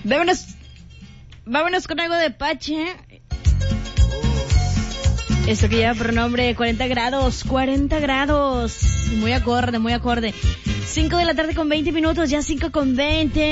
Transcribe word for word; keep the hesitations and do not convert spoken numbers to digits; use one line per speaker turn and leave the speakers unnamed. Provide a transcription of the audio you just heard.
Vámonos, vámonos con algo de Pache. Esto que lleva por nombre cuarenta grados, cuarenta grados. Muy acorde, muy acorde. cinco de la tarde con veinte minutos, ya cinco con veinte.